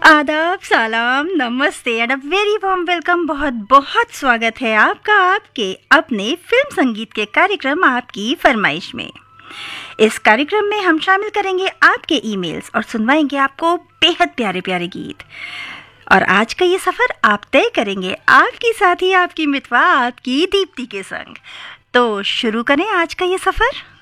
आदाब, सलाम, नमस्ते and a very warm welcome. बहुत बहुत स्वागत है आपका आपके अपने फिल्म संगीत के कार्यक्रम आपकी फरमाइश में। इस कार्यक्रम में हम शामिल करेंगे आपके ईमेल्स और सुनवाएंगे आपको बेहद प्यारे प्यारे गीत। और आज का ये सफ़र आप तय करेंगे आपकी साथी, आपकी मितवा, आपकी दीप्ति के संग। तो शुरू करें आज का ये सफ़र।